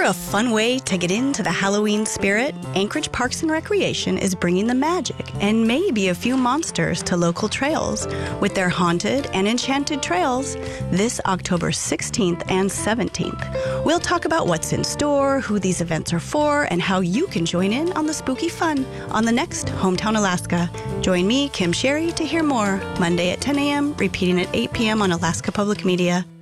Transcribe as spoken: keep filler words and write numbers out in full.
a fun way to get into the Halloween spirit, Anchorage Parks and Recreation is bringing the magic and maybe a few monsters to local trails with their Haunted and Enchanted Trails this October sixteenth and seventeenth. We'll talk about what's in store, who these events are for, and how you can join in on the spooky fun on the next Hometown Alaska. Join me, Kim Sherry, to hear more Monday at ten a.m., repeating at eight p.m. on Alaska Public Media.